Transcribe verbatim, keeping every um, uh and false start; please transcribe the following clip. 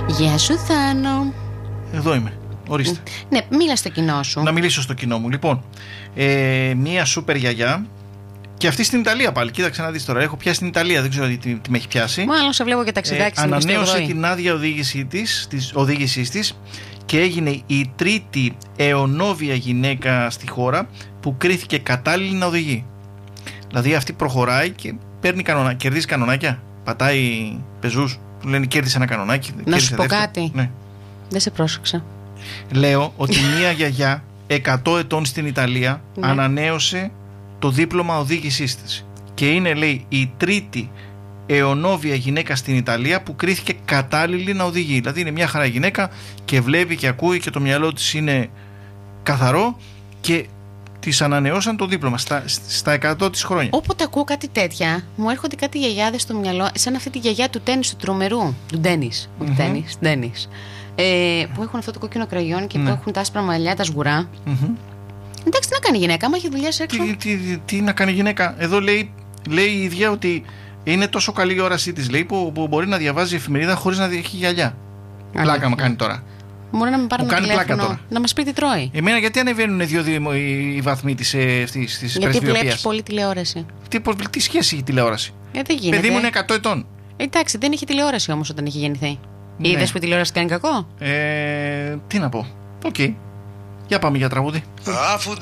Γεια σου, Θάνο. Εδώ είμαι. Ορίστε. Ναι, μίλα στο κοινό σου. Να μιλήσω στο κοινό μου. Λοιπόν, ε, μία σούπερ γιαγιά. Και αυτή στην Ιταλία πάλι. Κοίταξε να δεις τώρα. Έχω πιάσει στην Ιταλία, δεν ξέρω τι, τι, τι με έχει πιάσει. Μάλλον σε βλέπω και ταξιδάκι. Ε, ανανέωσε την άδεια οδήγησή της, της, οδήγησής της και έγινε η τρίτη αιωνόβια γυναίκα στη χώρα που κρίθηκε κατάλληλη να οδηγεί. Δηλαδή αυτή προχωράει και παίρνει κανονα, κερδίζει κανονάκια. Πατάει πεζούς. Του λένε κέρδισε ένα κανονάκι. Να σου πω δεύτερο. κάτι. Ναι. Δεν σε πρόσεξα. Λέω ότι μία γιαγιά εκατό ετών στην Ιταλία ναι. ανανέωσε το δίπλωμα οδήγησής της. Και είναι, λέει, η τρίτη αιωνόβια γυναίκα στην Ιταλία που κρίθηκε κατάλληλη να οδηγεί. Δηλαδή είναι μια χαρά γυναίκα και βλέπει και ακούει και το μυαλό της είναι καθαρό και της ανανεώσαν το δίπλωμα στα, στα εκατό της χρόνια. Όποτε ακούω κάτι τέτοια, μου έρχονται κάτι γιαγιάδες στο μυαλό, σαν αυτή τη γιαγιά του τένις του τρομερού. Του Ντένις. Όχι τένις, Ντένις. Ε, που έχουν αυτό το κόκκινο κραγιόν και ναι. που έχουν τα άσπρα μαλλιά, τα σγουρά. Mm-hmm. Εντάξει, τι να κάνει η γυναίκα, άμα έχει δουλειά έξω. Τι, τι, τι, τι να κάνει η γυναίκα. Εδώ λέει, λέει η ίδια ότι είναι τόσο καλή η όρασή της, λέει, που, που μπορεί να διαβάζει εφημερίδα χωρίς να έχει γυαλιά. Πλάκα μου κάνει τώρα. Μπορεί να με πάρει ένα τηλέφωνο, να μας πει τι τρώει. Εμένα γιατί ανεβαίνουν δύο-δύο οι βαθμοί της πρεσβειοποίησης. Γιατί βλέπεις πολύ τηλεόραση. Τι, τι σχέση έχει η τηλεόραση. Ε, δεν γίνεται. Παιδί μου είναι εκατό ετών. Εντάξει, δεν είχε τηλεόραση όμως όταν είχε γεννηθεί. Ναι. Είδες που η τηλεόραση κάνει κακό. Ε, τι να πω. Οκ. Okay. Για πάμε για τραγούδι.